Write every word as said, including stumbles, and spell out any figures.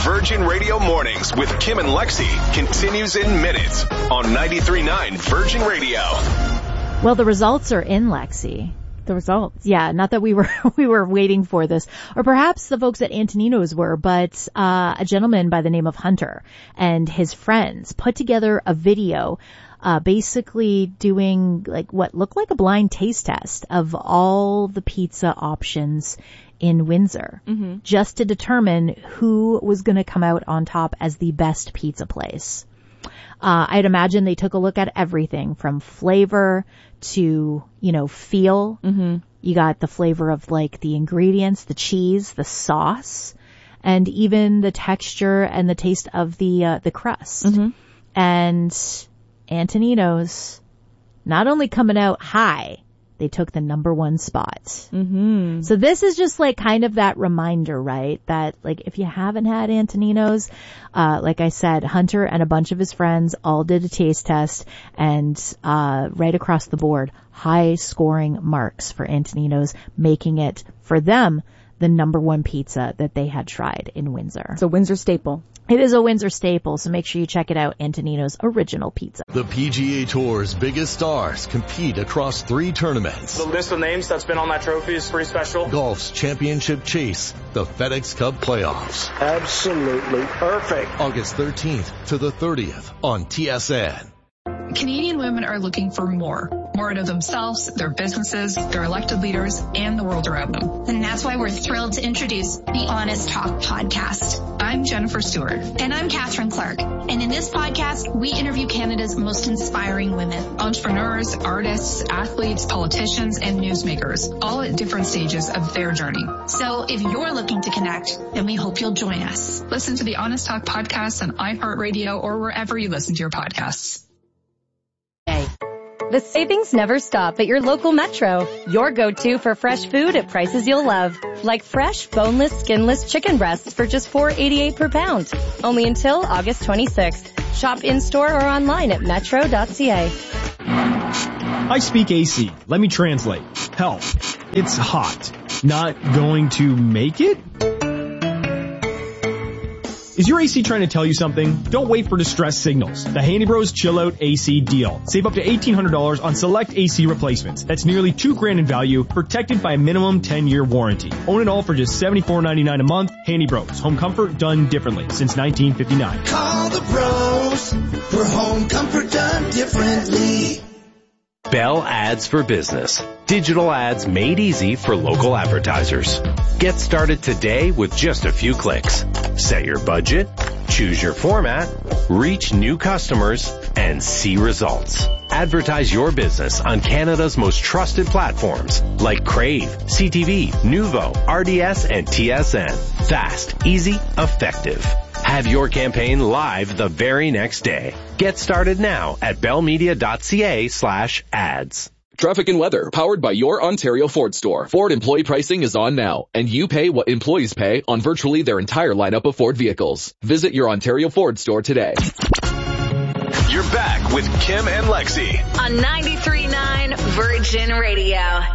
Virgin Radio Mornings with Kim and Lexi continues in minutes on ninety-three point nine Virgin Radio. Well, the results are in, Lexi. The results. Yeah, not that we were we were waiting for this, or perhaps the folks at Antonino's were, but uh, a gentleman by the name of Hunter and his friends put together a video uh basically doing like what looked like a blind taste test of all the pizza options in Windsor, mm-hmm. just to determine who was going to come out on top as the best pizza place. Uh, I'd imagine they took a look at everything from flavor to, you know, feel. Mm-hmm. You got the flavor of like the ingredients, the cheese, the sauce, and even the texture and the taste of the, uh, the crust. Mm-hmm. And Antonino's not only coming out high, they took the number one spot. Mm-hmm. So this is just like kind of that reminder, right? That like if you haven't had Antonino's, uh, like I said, Hunter and a bunch of his friends all did a taste test, and uh, right across the board, high scoring marks for Antonino's, making it for them the number one pizza that they had tried in Windsor. It's a Windsor staple. It is a Windsor staple, so make sure you check it out, Antonino's Original Pizza. The P G A Tour's biggest stars compete across three tournaments. The list of names that's been on that trophy is pretty special. Golf's championship chase, the FedEx Cup playoffs. Absolutely perfect. August thirteenth to the thirtieth on T S N. Canadian women are looking for more. More out of themselves, their businesses, their elected leaders, and the world around them. And that's why we're thrilled to introduce the Honest Talk podcast. I'm Jennifer Stewart. And I'm Catherine Clark. And in this podcast, we interview Canada's most inspiring women. Entrepreneurs, artists, athletes, politicians, and newsmakers, all at different stages of their journey. So if you're looking to connect, then we hope you'll join us. Listen to the Honest Talk podcast on iHeartRadio or wherever you listen to your podcasts. The savings never stop at your local Metro. Your go-to for fresh food at prices you'll love. Like fresh, boneless, skinless chicken breasts for just four dollars and eighty-eight cents per pound. Only until August twenty-sixth. Shop in-store or online at metro dot c a. I speak A C. Let me translate. Help. It's hot. Not going to make it? Is your A C trying to tell you something? Don't wait for distress signals. The Handy Bros Chill Out A C deal. Save up to eighteen hundred dollars on select A C replacements. That's nearly two grand in value, protected by a minimum ten year warranty. Own it all for just seventy-four ninety-nine a month. Handy Bros. Home comfort done differently since nineteen fifty-nine. Call the pros for home comfort done differently. Bell Ads for Business. Digital ads made easy for local advertisers. Get started today with just a few clicks. Set your budget, choose your format, reach new customers, and see results. Advertise your business on Canada's most trusted platforms like Crave, C T V, Nuvo, R D S, and T S N. Fast, easy, effective. Have your campaign live the very next day. Get started now at bellmedia dot c a slash ads. Traffic and weather, powered by your Ontario Ford store. Ford employee pricing is on now, and you pay what employees pay on virtually their entire lineup of Ford vehicles. Visit your Ontario Ford store today. You're back with Kim and Lexi on ninety-three point nine Virgin Radio.